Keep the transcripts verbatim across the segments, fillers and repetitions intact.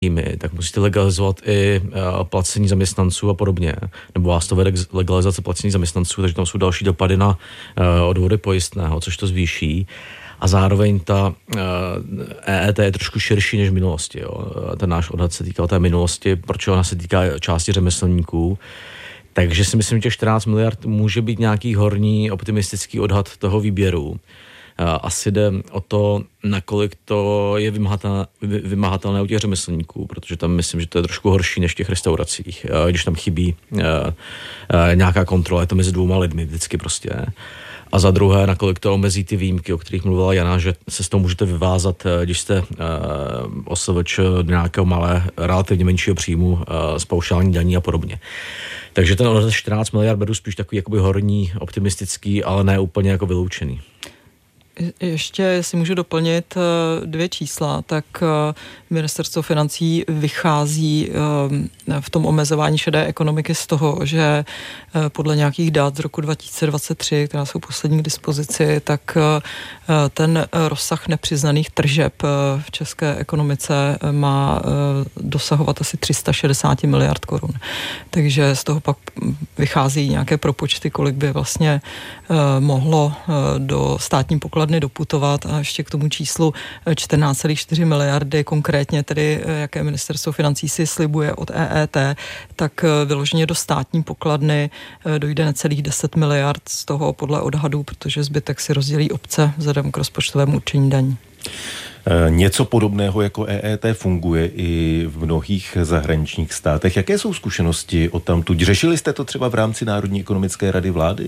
tak musíte legalizovat i placení zaměstnanců a podobně. Nebo vás to vede k legalizaci placení zaměstnanců, takže tam jsou další dopady na odvody pojistného, což to zvýší. A zároveň ta E E T je trošku širší než v minulosti. Jo. Ten náš odhad se týkal té minulosti, proč ona se týká části řemeslníků. Takže si myslím, že těch čtrnáct miliard může být nějaký horní optimistický odhad toho výběru. Asi jde o to, nakolik to je vymahatelné, vymahatelné u těch řemeslníků, protože tam myslím, že to je trošku horší než v těch restauracích, když tam chybí nějaká kontrola, je to mezi dvouma lidmi vždycky prostě. A za druhé, nakolik to omezí ty výjimky, o kterých mluvila Jana, že se s toho můžete vyvázat, když jste O S V Č do nějakého malé, relativně menšího příjmu z paušální daní a podobně. Takže ten odhad čtrnáct miliard beru spíš takový jakoby horní, optimistický, ale ne úplně jako vyloučený. Ještě, jestli můžu doplnit dvě čísla, tak Ministerstvo financí vychází v tom omezování šedé ekonomiky z toho, že podle nějakých dat z roku dva tisíce dvacet tři, která jsou poslední k dispozici, tak ten rozsah nepřiznaných tržeb v české ekonomice má dosahovat asi tři sta šedesát miliard korun. Takže z toho pak vychází nějaké propočty, kolik by vlastně mohlo do státní pokladny doputovat, a ještě k tomu číslu čtrnáct celá čtyři miliardy, konkrétně tedy, jaké Ministerstvo financí si slibuje od E E T, tak vyloženě do státní pokladny dojde necelých deset miliard, z toho podle odhadů, protože zbytek si rozdělí obce vzhledem k rozpočtovému určení daní. Něco podobného jako E E T funguje i v mnohých zahraničních státech. Jaké jsou zkušenosti odtamtud? Řešili jste to třeba v rámci Národní ekonomické rady vlády?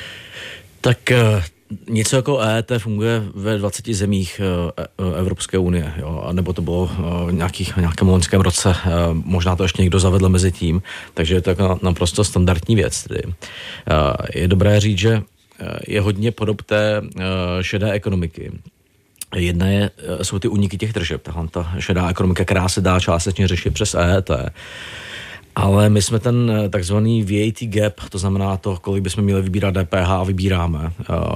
Tak něco jako E E T funguje ve dvaceti zemích Evropské unie, jo? A nebo to bylo v nějakých, nějakém loňském roce, možná to ještě někdo zavedl mezi tím, takže je to naprosto standardní věc. Tedy. Je dobré říct, že je hodně podob té šedé ekonomiky. Jedna je, jsou ty úniky těch tržeb, tahle ta šedá ekonomika, která se dá částečně řešit přes E E T. Ale my jsme ten takzvaný V A T gap, to znamená to, kolik bychom měli vybírat D P H a vybíráme,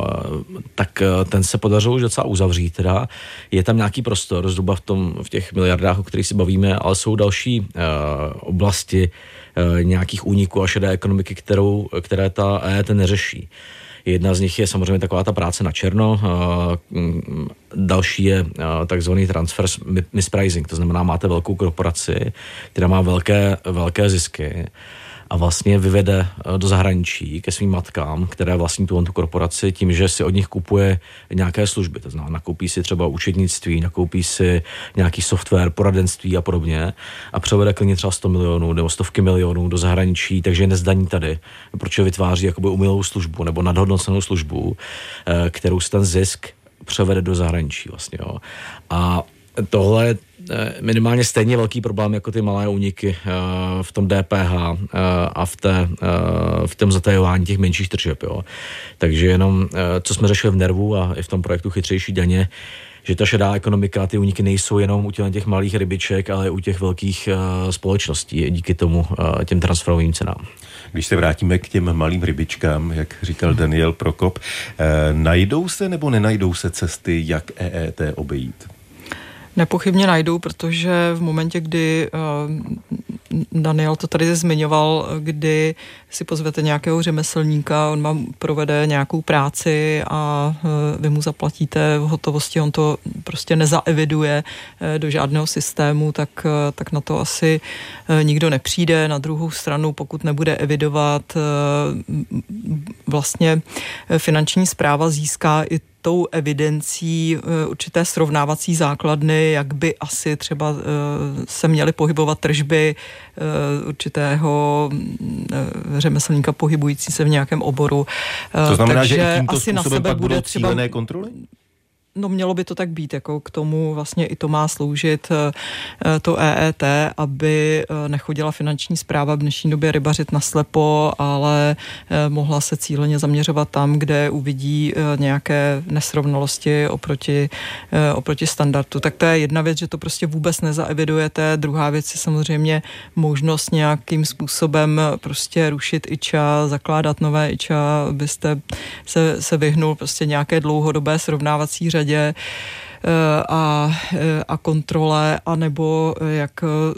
tak ten se podařilo už docela uzavřít. Teda. Je tam nějaký prostor, zhruba v, tom, v těch miliardách, o kterých si bavíme, ale jsou další oblasti nějakých úniků a šedé ekonomiky, kterou, které ta E E T neřeší. Jedna z nich je samozřejmě taková ta práce na černo, další je takzvaný transfer mispricing, to znamená, máte velkou korporaci, která má velké, velké zisky a vlastně vyvede do zahraničí ke svým matkám, které vlastní tu, tu korporaci, tím, že si od nich kupuje nějaké služby. To znamená, nakoupí si třeba účetnictví, nakoupí si nějaký software, poradenství a podobně a převede klidně třeba sto milionů nebo stovky milionů do zahraničí, takže je nezdaní tady, protože vytváří jakoby umělou službu nebo nadhodnocenou službu, kterou si ten zisk převede do zahraničí vlastně. Jo. A tohle je minimálně stejně velký problém jako ty malé úniky v tom D P H a v, té, v tom zatajování těch menších tržeb. Jo. Takže jenom, co jsme řešili v Nervu a i v tom projektu Chytřejší daně, že ta šedá ekonomika, ty úniky nejsou jenom u těch malých rybiček, ale u těch velkých společností díky tomu těm transferovým cenám. Když se vrátíme k těm malým rybičkám, jak říkal Daniel Prokop, najdou se nebo nenajdou se cesty, jak E E T obejít? Nepochybně najdou, protože v momentě, kdy uh, Daniel to tady zmiňoval, kdy si pozvete nějakého řemeslníka, on vám provede nějakou práci a uh, vy mu zaplatíte v hotovosti, on to prostě nezaeviduje uh, do žádného systému, tak, uh, tak na to asi uh, nikdo nepřijde. Na druhou stranu, pokud nebude evidovat, uh, vlastně finanční správa získá i tou evidencí určité srovnávací základny, jak by asi třeba se měly pohybovat tržby určitého řemeslníka pohybující se v nějakém oboru. To znamená, takže že i tímto asi způsobem pak budou třeba cílené kontroly? No mělo by to tak být, jako k tomu vlastně i to má sloužit to E E T, aby nechodila finanční správa v dnešní době rybařit naslepo, ale mohla se cíleně zaměřovat tam, kde uvidí nějaké nesrovnalosti oproti, oproti standardu. Tak to je jedna věc, že to prostě vůbec nezaevidujete. Druhá věc je samozřejmě možnost nějakým způsobem prostě rušit I Č A, zakládat nové I Č A, abyste se, se vyhnul prostě nějaké dlouhodobé srovnávací řadě. a, a kontrole, anebo jak